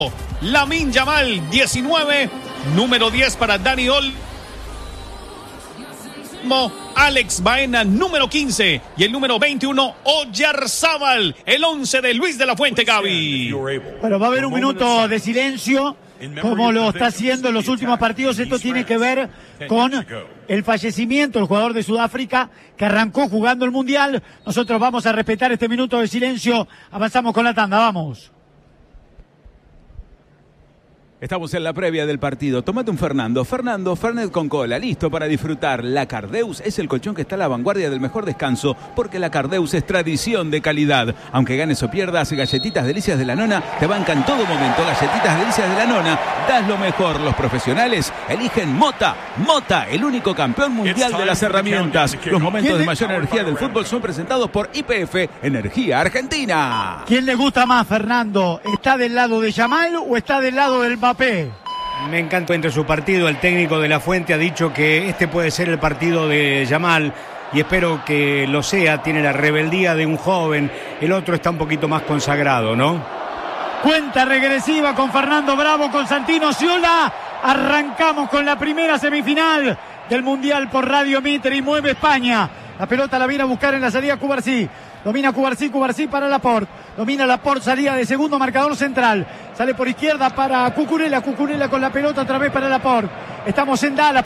Lamine Yamal, 19. Número 10 para Dani Olmo. Alex Baena, número 15. Y el número 21, Oyarzábal. El 11 de Luis de la Fuente, Gaby. Bueno, va a haber un minuto de silencio, como lo está haciendo en los últimos partidos. Esto tiene que ver con el fallecimiento del jugador de Sudáfrica que arrancó jugando el Mundial. Nosotros vamos a respetar este minuto de silencio. Avanzamos con la tanda, vamos. Estamos en la previa del partido. Tómate un Fernando. Fernet con cola. Listo para disfrutar. La Cardeus es el colchón que está a la vanguardia del mejor descanso, porque la Cardeus es tradición de calidad. Aunque ganes o pierdas, Galletitas Delicias de la Nona te bancan todo momento. Galletitas Delicias de la Nona, das lo mejor. Los profesionales eligen Mota. Mota, el único campeón mundial de las herramientas. Los momentos de mayor energía del fútbol son presentados por YPF Energía Argentina. ¿Quién le gusta más, Fernando? ¿Está del lado de Yamal o está del lado del Mbappé? Me encantó entre su partido. El técnico de la Fuente ha dicho que este puede ser el partido de Yamal y espero que lo sea. Tiene la rebeldía de un joven. El otro está un poquito más consagrado, ¿no? Cuenta regresiva con Fernando Bravo, con Santino Sciola. Arrancamos con la primera semifinal del Mundial por Radio Mitre y mueve España. La pelota la viene a buscar en la salida Cubarsí. Domina Cubarsí para Laporte. Domina Laporte, salida de segundo marcador central. Sale por izquierda para Cucurella con la pelota otra vez para Laporte. Estamos en Dallas.